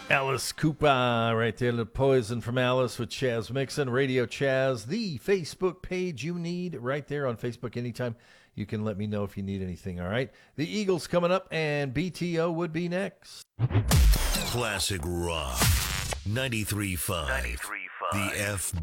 Alice Cooper right there, the Poison from Alice with Chaz Mixon, Radio Chaz, the Facebook page you need right there on Facebook anytime. You can let me know if you need anything, all right? The Eagles coming up, and BTO would be next. Classic Rock 93.5. The F